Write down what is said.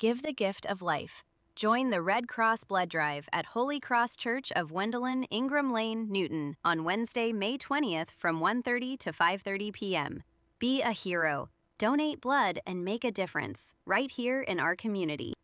Give the gift of life. Join the Red Cross Blood Drive at Holy Cross Church of Wendelin, Ingram Lane, Newton, on Wednesday, May 20th from 1:30 to 5:30 p.m. Be a hero. Donate blood and make a difference right here in our community.